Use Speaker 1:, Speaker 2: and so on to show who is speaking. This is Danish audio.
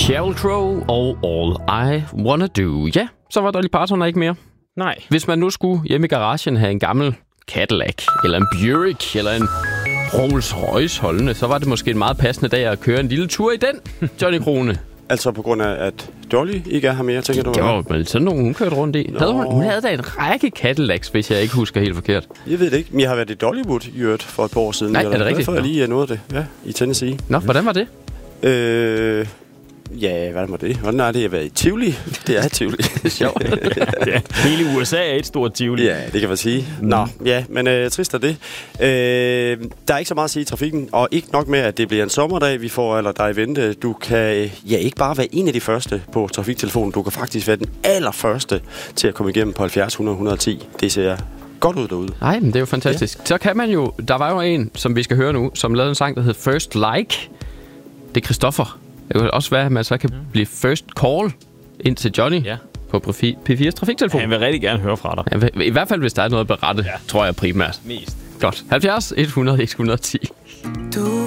Speaker 1: Sheryl Crow og All I Wanna Do. Ja, så var Dolly Parton ikke mere.
Speaker 2: Nej.
Speaker 1: Hvis man nu skulle hjemme i garagen have en gammel Cadillac, eller en Buick, eller en Rolls Royce holdende, så var det måske en meget passende dag at køre en lille tur i den, Johnny Krone.
Speaker 3: Altså på grund af, at Dolly ikke er her mere, tænker du?
Speaker 1: Det var vel sådan nogen, hun kørte rundt i. Hun havde da en række Cadillacs, hvis jeg ikke husker helt forkert.
Speaker 3: Jeg ved det ikke, men jeg har været i Dollywood i øvrigt for et par år siden.
Speaker 1: Nej, er det rigtigt?
Speaker 3: Derfor jeg lige nåede det, ja, i Tennessee.
Speaker 1: Nå, hvordan var det?
Speaker 3: Ja, hvad var det? Hvordan er det at være i Tivoli? Det er Tivoli.
Speaker 1: Sjovt.
Speaker 2: Ja, hele USA er et stort Tivoli.
Speaker 3: Ja, det kan man sige. Nå, ja, men trist er det. Der er ikke så meget at sige i trafikken, og ikke nok med, at det bliver en sommerdag, vi får eller dig i vente. Du kan ikke bare være en af de første på trafiktelefonen. Du kan faktisk være den allerførste til at komme igennem på 70 100 110. Det ser godt ud derude.
Speaker 1: Nej, men det er jo fantastisk. Ja. Så kan man jo... Der var jo en, som vi skal høre nu, som lavede en sang, der hed First Like. Det er Christoffer. Det kan også være, at man så kan blive first call ind til Johnny på P4's trafiktelefon.
Speaker 2: Han vil rigtig gerne høre fra dig.
Speaker 1: Ja, i hvert fald, hvis der er noget at berette, tror jeg primært.
Speaker 2: Mest.
Speaker 1: Godt. 70 100 110.